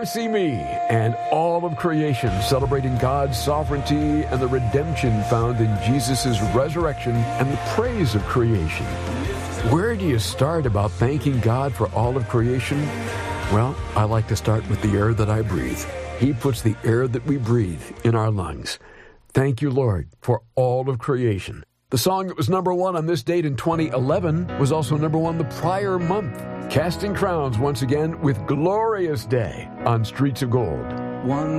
See Me, and all of creation celebrating God's sovereignty and the redemption found in Jesus' resurrection and the praise of creation. Where do you start about thanking God for all of creation? Well, I like to start with the air that I breathe. He puts the air that we breathe in our lungs. Thank you, Lord, for all of creation. The song that was number one on this date in 2011 was also number one the prior month. Casting Crowns once again with Glorious Day on Streets of Gold. One